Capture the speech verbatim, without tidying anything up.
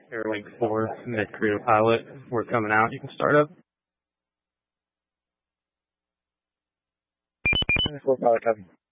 Airlink four, mid-career pilot. We're coming out. You can start up. four pilot, copy.